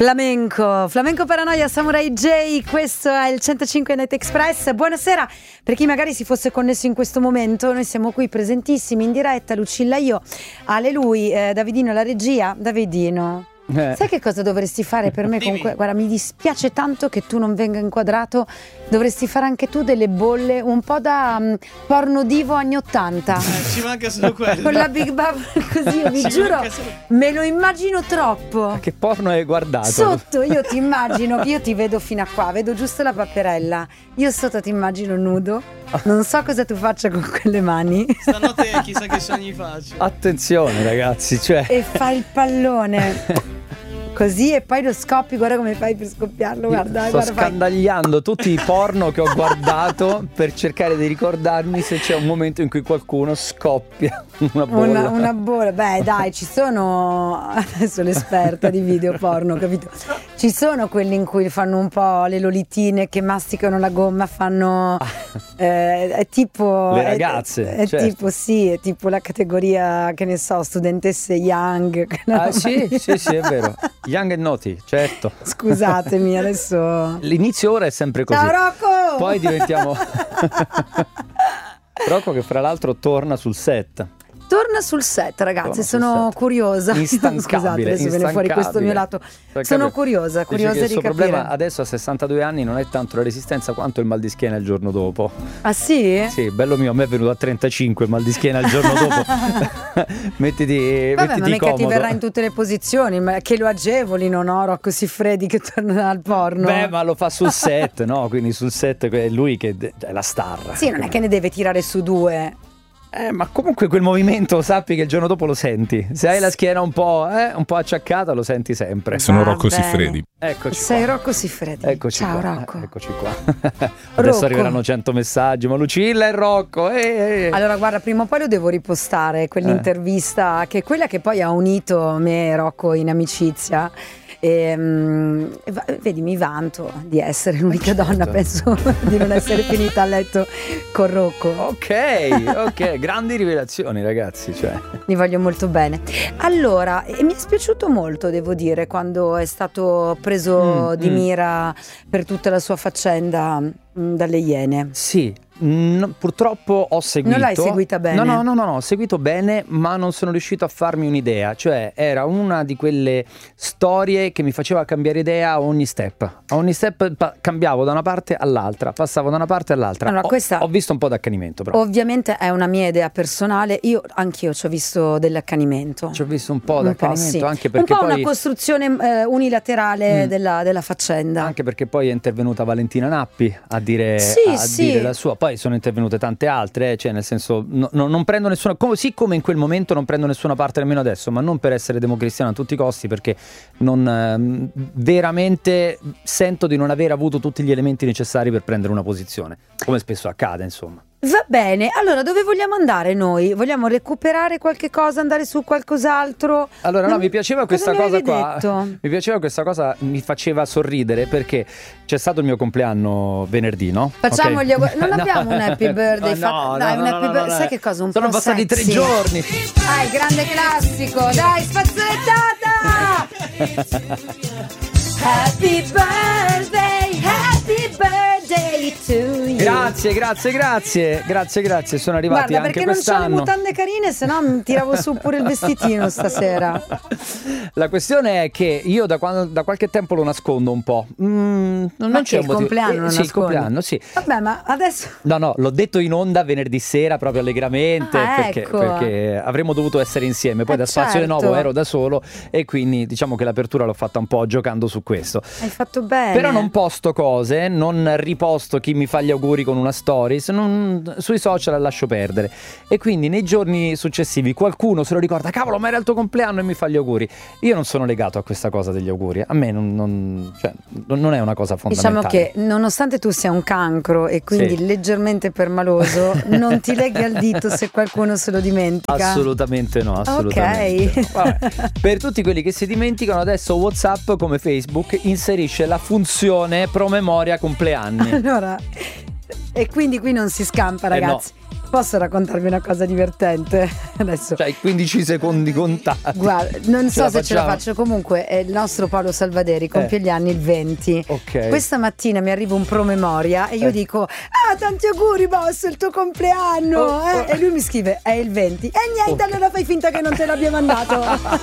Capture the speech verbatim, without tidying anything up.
Flamenco, Flamenco Paranoia, Samurai J, questo è il centocinque Night Express. Buonasera, per chi magari si fosse connesso in questo momento, noi siamo qui presentissimi in diretta, Lucilla io, Ale lui, eh, Davidino la regia. Davidino, eh. sai che cosa dovresti fare per me? Comunque, guarda, mi dispiace tanto che tu non venga inquadrato, dovresti fare anche tu delle bolle un po' da um, porno divo anni ottanta. Eh, ci manca solo quello. Con la Big Bubble così, io vi Ci giuro, solo... me lo immagino troppo. Che porno hai guardato? Sotto io ti immagino, io ti vedo fino a qua, vedo giusto la paperella. Io sotto ti immagino nudo, non so cosa tu faccia con quelle mani. Stanotte chissà che sogni faccio. Attenzione ragazzi, cioè. E fai il pallone così e poi lo scoppi, guarda come fai per scoppiarlo, guarda. Sto guarda, scandagliando fai. tutti i porno che ho guardato per cercare di ricordarmi se c'è un momento in cui qualcuno scoppia una bolla. Una, una bolla, beh dai, ci sono, adesso l'esperta di video porno, capito? Ci sono quelli in cui fanno un po' le lolitine che masticano la gomma, fanno eh, è tipo le ragazze, è, è certo. tipo sì, è tipo la categoria, che ne so, studentesse young. No, ah sì, sì, sì, è vero. Young and Naughty, certo. Scusatemi, adesso l'inizio ora è sempre così. Ciao Rocco! Poi diventiamo Rocco che fra l'altro torna sul set. Torna sul set, ragazzi, sul sono set. curiosa. Instancabile. Scusate, adesso viene fuori questo mio lato. Sono curiosa, curiosa di capire. Il suo problema adesso a sessantadue anni non è tanto la resistenza quanto il mal di schiena il giorno dopo. Ah sì? Sì, bello mio, a me è venuto a trentacinque il mal di schiena il giorno dopo. mettiti, Vabbè, mettiti ma mica comodo. ti verrà in tutte le posizioni, ma che lo agevolino, no? Rocco Siffredi che torna al porno. Beh, ma lo fa sul set, no? Quindi sul set è lui che è la star. Sì, non è che ne deve tirare su due. Eh, ma comunque quel movimento sappi che il giorno dopo lo senti. Se hai la schiena un po', eh, un po' acciaccata lo senti sempre. Sono Va Rocco bene. Siffredi. Eccoci Sei qua. Rocco Siffredi. Eccoci Ciao qua. Rocco. Eh, eccoci qua. Adesso Rocco. arriveranno cento messaggi. Ma Lucilla e Rocco. Eh, eh. Allora guarda, prima o poi lo devo ripostare, quell'intervista eh. che è quella che poi ha unito me e Rocco in amicizia. E, um, vedi, mi vanto di essere l'unica certo. donna, penso di non essere finita a letto con Rocco. Ok, ok, grandi rivelazioni ragazzi, cioè. Mi voglio molto bene. Allora, e mi è spiaciuto molto, devo dire, quando è stato preso mm, di mm. mira per tutta la sua faccenda mh, dalle Iene. Sì. No, purtroppo ho seguito. Non l'hai seguita bene? No, no, no, no, no, ho seguito bene, ma non sono riuscito a farmi un'idea. Cioè, era una di quelle storie che mi faceva cambiare idea a ogni step. A ogni step pa- cambiavo da una parte all'altra, passavo da una parte all'altra. Allora, ho, questa ho visto un po' d'accanimento, però. Ovviamente è una mia idea personale. Io anch'io ci ho visto dell'accanimento. Ci ho visto un po' un d'accanimento, po', sì. anche perché un po' poi una costruzione eh, unilaterale mm. della, della faccenda. Anche perché poi è intervenuta Valentina Nappi a dire, sì, a sì. dire la sua. Poi sono intervenute tante altre, eh, cioè nel senso no, no, non prendo nessuna, così come in quel momento non prendo nessuna parte nemmeno adesso, ma non per essere democristiano a tutti i costi, perché non ehm, veramente sento di non aver avuto tutti gli elementi necessari per prendere una posizione, come spesso accade, insomma. Va bene, allora dove vogliamo andare noi? Vogliamo recuperare qualche cosa, andare su qualcos'altro? Allora non... no, mi piaceva questa cosa, cosa mi qua. detto? Mi piaceva questa cosa, mi faceva sorridere perché c'è stato il mio compleanno venerdì, no? Facciamo okay. gli auguri. Non no. abbiamo un happy birthday. No, Fa... no, Dai, no, un no, happy no, birthday. no, Sai che cosa? Un Sono po' passati sexy. tre giorni. Dai, grande classico. Dai, spazzolettata. Happy birthday, happy birthday to you. Grazie, grazie, grazie, grazie, grazie. Sono arrivati Guarda, anche perché quest'anno. non c'ho le mutande carine, se no mi tiravo su pure il vestitino stasera. La questione è che io da, quando, da qualche tempo lo nascondo un po'. Mm, non ma c'è che un il motivo. compleanno Eh, non sì, il nascondi? compleanno, sì. Vabbè, ma adesso No, no, l'ho detto in onda venerdì sera proprio allegramente, ah, perché, ecco. perché avremmo dovuto essere insieme. Poi eh, da Spazio certo. Nuovo ero da solo e quindi diciamo che l'apertura l'ho fatta un po' giocando su questo. Hai fatto bene. Però non posto cose, non riposto chi mi fa gli auguri con una stories, non, sui social lascio perdere. E quindi nei giorni successivi qualcuno se lo ricorda, cavolo, ma era il tuo compleanno, e mi fa gli auguri. Io non sono legato a questa cosa degli auguri, a me non, non, cioè, non è una cosa fondamentale. Diciamo che nonostante tu sia un cancro e quindi sì. leggermente permaloso, non ti leghi al dito se qualcuno se lo dimentica. Assolutamente no, assolutamente. Ok. Vabbè, per tutti quelli che si dimenticano, adesso WhatsApp come Facebook inserisce la funzione promemoria compleanni. Allora, e quindi qui non si scampa, ragazzi. Eh no. Posso raccontarvi una cosa divertente? Adesso. Cioè, quindici secondi contati. Guarda, non Ce so la se ce la facciamo? faccio. Comunque, è il nostro Paolo Salvaderi compie Eh. gli anni il venti. Ok. Questa mattina mi arriva un promemoria e io Eh. dico: ah, tanti auguri, boss, è il tuo compleanno. Oh, eh? oh. E lui mi scrive: è il venti. E niente, Ok. allora fai finta che non te l'abbia mandato.